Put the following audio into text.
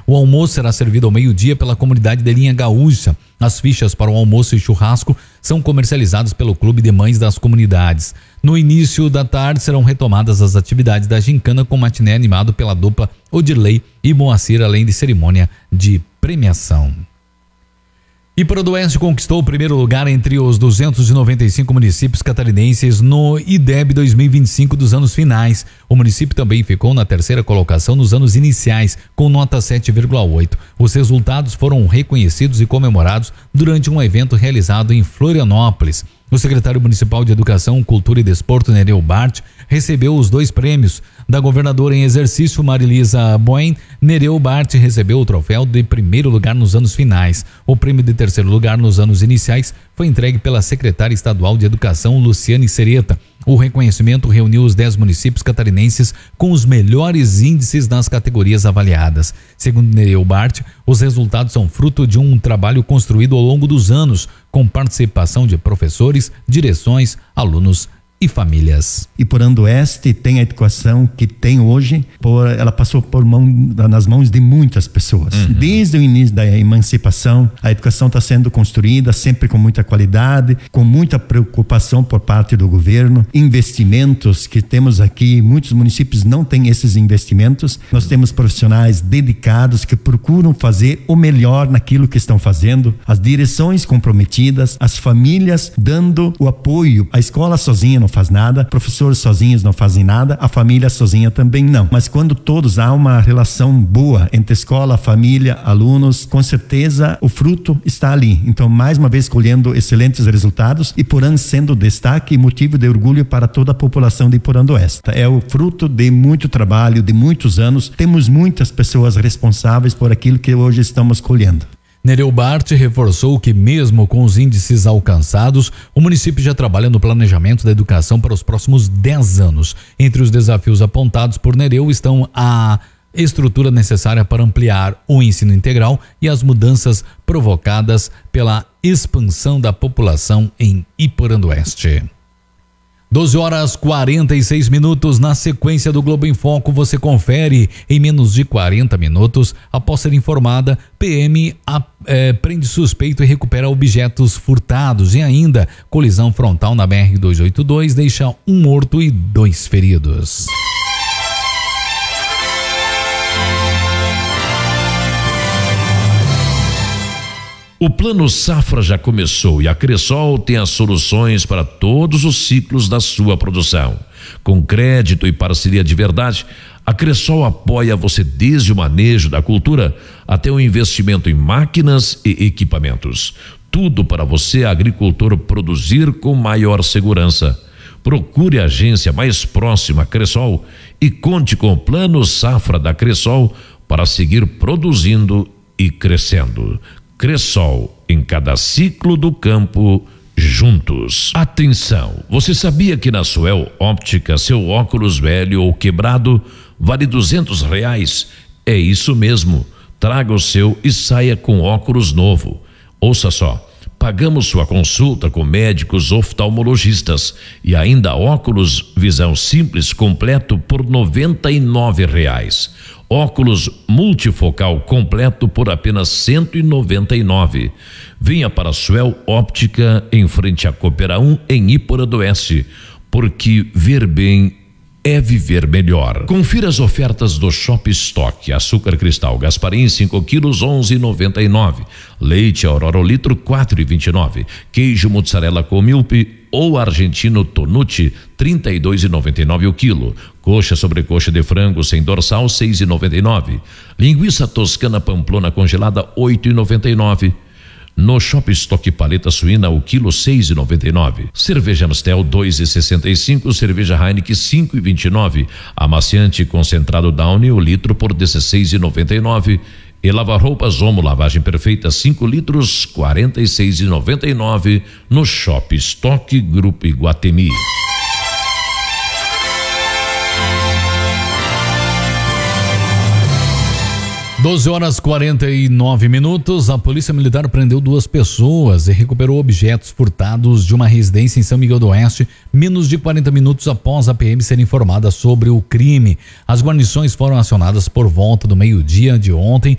O almoço será servido ao meio-dia pela comunidade de Linha Gaúcha. As fichas para o almoço e churrasco são comercializadas pelo Clube de Mães das Comunidades. No início da tarde serão retomadas as atividades da gincana com matiné animado pela dupla Odirley e Moacir, além de cerimônia de premiação. Iporã-do-Oeste conquistou o primeiro lugar entre os 295 municípios catarinenses no IDEB 2025 dos anos finais. O município também ficou na terceira colocação nos anos iniciais, com nota 7,8. Os resultados foram reconhecidos e comemorados durante um evento realizado em Florianópolis. O secretário municipal de Educação, Cultura e Desporto, Nereu Bart, recebeu os 2 prêmios. Da governadora em exercício, Marilisa Boen, Nereu Bart recebeu o troféu de primeiro lugar nos anos finais. O prêmio de terceiro lugar nos anos iniciais foi entregue pela secretária estadual de Educação, Luciane Sereta. O reconhecimento reuniu os 10 municípios catarinenses com os melhores índices nas categorias avaliadas. Segundo Nereu Bart, os resultados são fruto de um trabalho construído ao longo dos anos, com participação de professores, direções, alunos e famílias. Iporã-do-Oeste tem a educação que tem hoje, ela passou nas mãos de muitas pessoas. Desde o início da emancipação, a educação está sendo construída sempre com muita qualidade, com muita preocupação por parte do governo, investimentos que temos aqui, muitos municípios não têm esses investimentos. Nós temos profissionais dedicados que procuram fazer o melhor naquilo que estão fazendo, as direções comprometidas, as famílias dando o apoio. A escola sozinha não faz nada, professores sozinhos não fazem nada, a família sozinha também não. Mas quando todos há uma relação boa entre escola, família, alunos, com certeza o fruto está ali. Então, mais uma vez, colhendo excelentes resultados, Iporã sendo destaque e motivo de orgulho para toda a população de Iporã-do-Oeste. É o fruto de muito trabalho, de muitos anos. Temos muitas pessoas responsáveis por aquilo que hoje estamos colhendo. Nereu Bart reforçou que, mesmo com os índices alcançados, o município já trabalha no planejamento da educação para os próximos 10 anos. Entre os desafios apontados por Nereu estão a estrutura necessária para ampliar o ensino integral e as mudanças provocadas pela expansão da população em Iporã-do-Oeste. 12h46. Na sequência do Globo em Foco, você confere. Em menos de 40 minutos, após ser informada, PM prende suspeito e recupera objetos furtados. E ainda, colisão frontal na BR-282 deixa um morto e 2 feridos. O Plano Safra já começou e a Cressol tem as soluções para todos os ciclos da sua produção. Com crédito e parceria de verdade, a Cressol apoia você desde o manejo da cultura até o investimento em máquinas e equipamentos. Tudo para você, agricultor, produzir com maior segurança. Procure a agência mais próxima à Cressol e conte com o Plano Safra da Cressol para seguir produzindo e crescendo. Cressol, em cada ciclo do campo, juntos. Atenção, você sabia que na Suel Óptica seu óculos velho ou quebrado vale R$200? É isso mesmo, traga o seu e saia com óculos novo. Ouça só, pagamos sua consulta com médicos oftalmologistas e ainda óculos visão simples completo por R$99. Óculos multifocal completo por apenas R$199. Venha para a Suel Óptica em frente à Coopera 1 em Iporã-do-Oeste, porque ver bem é viver melhor. Confira as ofertas do Shop Stock. Açúcar cristal Gasparim 5 quilos 11,99. Leite Aurora litro 4,29. Queijo mozzarella com milpe ou argentino Tonucci 32,99 o quilo. Coxa sobrecoxa de frango sem dorsal 6,99. Linguiça toscana pamplona congelada 8,99. No Shop Stock paleta suína o quilo 6,99. Cerveja Amstel 2,65. Cerveja Heineken 5,29. Amaciante concentrado Downy o litro por 16,99. E lava-roupas Omo lavagem perfeita 5 litros 46,99 no Shop Stock Grupo Iguatemi. 12h49. A Polícia Militar prendeu 2 pessoas e recuperou objetos furtados de uma residência em São Miguel do Oeste, menos de 40 minutos após a PM ser informada sobre o crime. As guarnições foram acionadas por volta do meio-dia de ontem